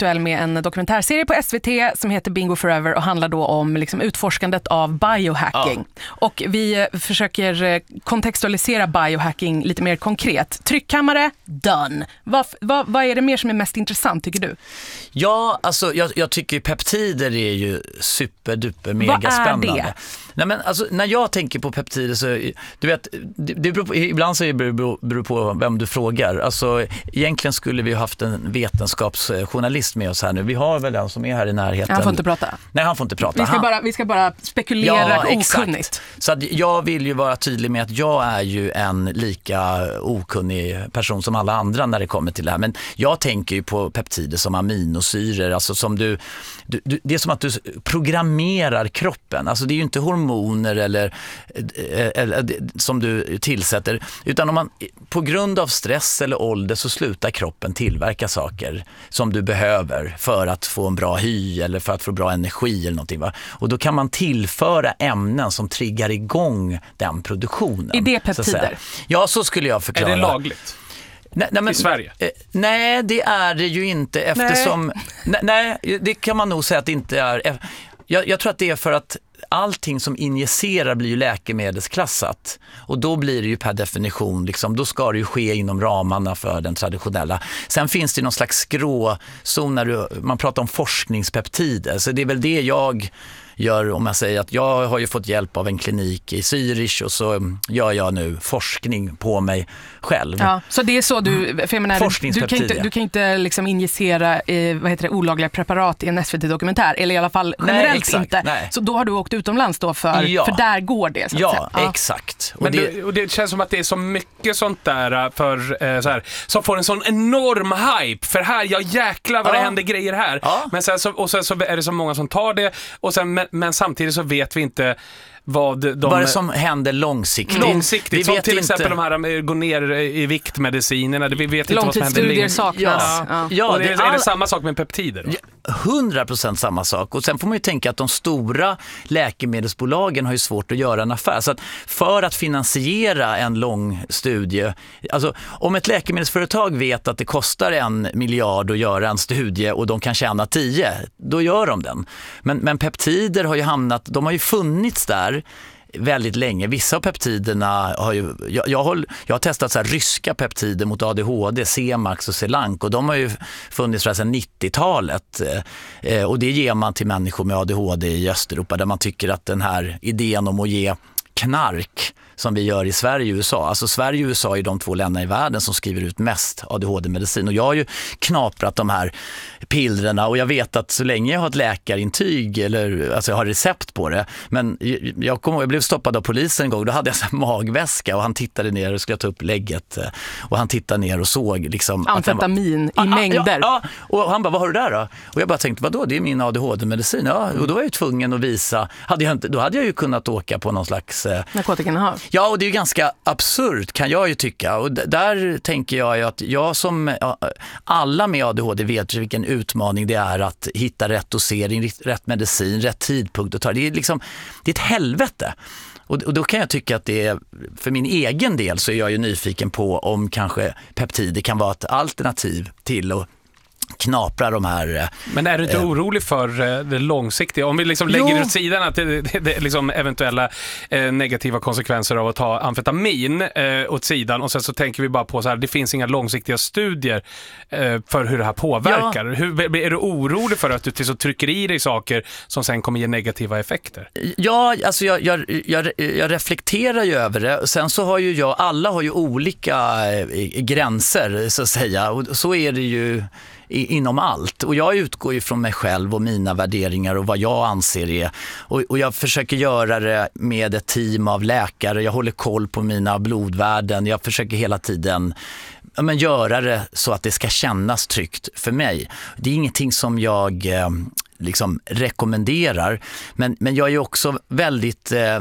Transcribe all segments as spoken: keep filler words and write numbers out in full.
aktuell med en dokumentärserie på S V T som heter Bingo Forever och handlar då om liksom utforskandet av biohacking. Ja. Och vi försöker kontextualisera biohacking lite mer konkret. Tryckkammare, done. Vad, vad, vad är det mer som är mest intressant tycker du? Ja, alltså jag, jag tycker peptider är ju superduper mega vad är spännande. Det? Nej, men alltså, när jag tänker på peptider så, du vet, det, det beror på, ibland så beror det beror på vem du frågar. Alltså, egentligen skulle vi ha haft en vetenskapsjournalist med oss här nu. Vi har väl en som är här i närheten. Han får inte prata. Nej, han får inte prata. Vi ska, bara, vi ska bara spekulera ja, okunnigt. Exakt. Så att jag vill ju vara tydlig med att jag är ju en lika okunnig person som alla andra när det kommer till det här. Men jag tänker ju på peptider som aminosyror. Alltså som du, du, du, det är som att du programmerar kroppen. Alltså det är ju inte hormoner eller, eller som du tillsätter. Utan om man på grund av stress eller ålder så slutar kroppen tillverka saker som du behöver för att få en bra hy eller för att få bra energi eller någonting, va? Och då kan man tillföra ämnen som triggar igång den produktionen. Är det peptider? Så ja, så skulle jag förklara. Är det lagligt? Nej, nej, men, i Sverige? Eh, nej, det är det ju inte eftersom... Nej. nej, nej, det kan man nog säga att det inte är... Jag, jag tror att det är för att allting som injicerar blir ju läkemedelsklassat och då blir det ju per definition liksom, då ska det ju ske inom ramarna för den traditionella. Sen finns det någon slags gråzon när du, man pratar om forskningspeptider, så det är väl det jag gör om jag säger att jag har ju fått hjälp av en klinik i Zürich och så gör jag nu forskning på mig själv. Ja, så det är så du, för jag menar, du kan inte, du kan inte liksom injicera eh, vad heter det, olagliga preparat i en S V T-dokumentär, eller i alla fall generellt nej, exakt, inte. Nej. Så då har du åkt utomlands då för, ja. för där går det. Så att ja, säga. ja, exakt. Och, Men det, det, och det känns som att det är så mycket sånt där för, eh, så här, som får en sån enorm hype, för här, jag jäklar vad ja. det händer grejer här. Ja. Men sen så, och sen så är det så många som tar det, och sen, men, men samtidigt så vet vi inte vad de... Vad det som händer långsiktigt. Långsiktigt, vi som vet till inte. exempel de här går ner i viktmedicinerna. Vi vet inte vad som händer. Långtidsstudier saknas. Ja. Ja. Ja, och det, det är, all... är det samma sak med peptider? hundra procent samma sak. Och sen får man ju tänka att de stora läkemedelsbolagen har ju svårt att göra en affär. Så att för att finansiera en lång studie, alltså om ett läkemedelsföretag vet att det kostar en miljard att göra en studie och de kan tjäna tio, då gör de den. Men, men peptider har ju hamnat, de har ju funnits där väldigt länge. Vissa av peptiderna har ju, jag, jag, har, jag har testat så här ryska peptider mot A D H D, C-Max och Celank, och de har ju funnits sedan nittiotalet eh, och det ger man till människor med A D H D i Östeuropa, där man tycker att den här idén om att ge knark som vi gör i Sverige och U S A. Alltså Sverige och U S A är de två länderna i världen som skriver ut mest A D H D-medicin. Och jag har ju knaprat de här pillrena och jag vet att så länge jag har ett läkarintyg eller alltså jag har recept på det, men jag, kom, jag blev stoppad av polisen en gång, då hade jag en magväska och han tittade ner och skulle ta upp lägget och han tittade ner och såg liksom amfetamin var, i ah, mängder. Ja, ja, och han bara, vad har du där då? Och jag bara tänkte, vadå? Det är min A D H D-medicin. Ja, och då var jag ju tvungen att visa, hade jag inte, då hade jag ju kunnat åka på någon slags narkotikainnehav. Ja, och det är ju ganska absurt kan jag ju tycka. Och d- där tänker jag ju att jag som ja, alla med A D H D vet vilken utmaning det är att hitta rätt dosering, rätt medicin, rätt tidpunkt att ta. Det är liksom, det är ett helvete. Och, och då kan jag tycka att det är, för min egen del så är jag ju nyfiken på om kanske peptider kan vara ett alternativ till att knapra de här... Men är du inte eh, orolig för det långsiktiga? Om vi liksom lägger åt sidan att det, det, det liksom eventuella eh, negativa konsekvenser av att ta amfetamin eh, åt sidan, och sen så tänker vi bara på så här, det finns inga långsiktiga studier eh, för hur det här påverkar. Ja. Hur, är du orolig för att du till så trycker i dig saker som sen kommer ge negativa effekter? Ja, alltså jag, jag, jag, jag reflekterar ju över det. Sen så har ju jag, alla har ju olika gränser så att säga, och så är det ju inom allt. Och jag utgår ju från mig själv och mina värderingar och vad jag anser är. Och, och jag försöker göra det med ett team av läkare. Jag håller koll på mina blodvärden. Jag försöker hela tiden ja, men göra det så att det ska kännas tryggt för mig. Det är ingenting som jag eh, liksom rekommenderar. Men, men jag är också väldigt eh,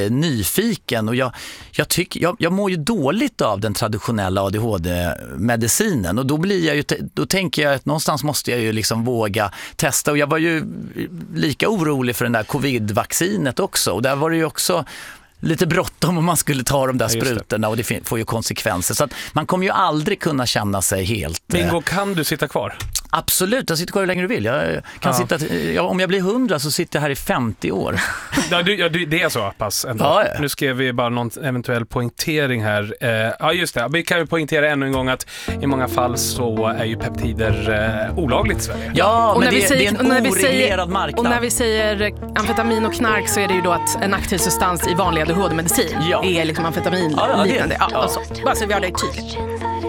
nyfiken och jag, jag, tycker, jag, jag mår ju dåligt av den traditionella A D H D-medicinen, och då, blir jag ju, då tänker jag att någonstans måste jag ju liksom våga testa, och jag var ju lika orolig för den där covid-vaccinet också, och där var det ju också lite bråttom om man skulle ta de där ja, sprutorna, och det får ju konsekvenser. Så att man kommer ju aldrig kunna känna sig helt... Bingo, kan du sitta kvar? Absolut, jag sitter kvar hur länge du vill. Jag kan Ja. sitta, ja, om jag blir hundra så sitter jag här i femtio år. Ja, du, ja, du, det är så pass ändå. Ja, ja. Nu skrev vi bara någon eventuell poängtering här. Eh, ja, just det. Vi kan ju poängtera ännu en gång att i många fall så är ju peptider eh, olagligt i Sverige. Ja, Och men när vi det, säger- det är en och när vi oreglerad säger- marknad. Och när vi säger amfetamin och knark så är det ju då att en aktiv substans i vanlig A D H D-medicin Ja. är liksom amfetamin Ja, ja, det- liknande. Ja, ja. alltså, bara så vi har det tydligt.